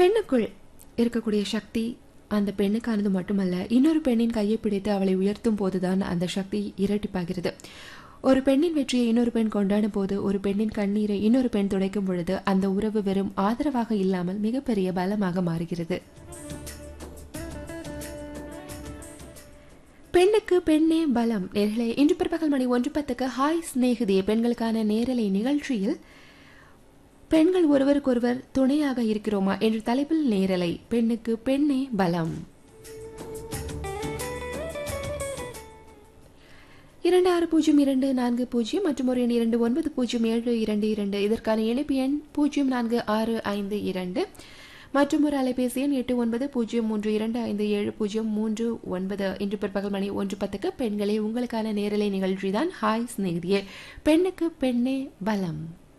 பெண்ணுக்குள் இருக்கக்கூடிய சக்தி அந்த பெண்ணுக்கானது மட்டுமல்ல, இன்னொரு பெண்ணின் கையை பிடித்து அவளை உயர்த்தும் போதுதான் அந்த சக்தி இரட்டிப்பாகிறது. ஒரு பெண்ணின் வெற்றியை இன்னொரு பெண் கொண்டாடும் போது, ஒரு பெண்ணின் கண்ணீரை இன்னொரு பெண் துடைக்கும் பொழுது, அந்த உறவு வெறும் ஆதரவாக இல்லாமல் மிகப்பெரிய பலமாக மாறுகிறது. பெண்ணுக்கு பெண்ணே பலம். நேர்களே, இன்று பிற்பகல் மணி 1:10 ஹாய் சிநேகிதியே பெண்களுக்கான நேரலை நிகழ்ச்சியில் பெண்கள் ஒருவருக்கொருவர் துணையாக இருக்கிறோமா என்ற தலைப்பில் நேரலை. பெண்ணுக்கு பெண்ணே பலம். 260240 மற்றும் ஒரு எண் 290722 இதற்கான இணைப்பு எண் 046552 மற்றும் ஒரு அலைபேசி எண் 8903257039. இன்று பிற்பகல் மணி 1:10 பெண்களே உங்களுக்கான நேரலை நிகழ்ச்சி தான் ஹாய் சிநேகிதியே பெண்ணுக்கு பெண்ணே பலம்.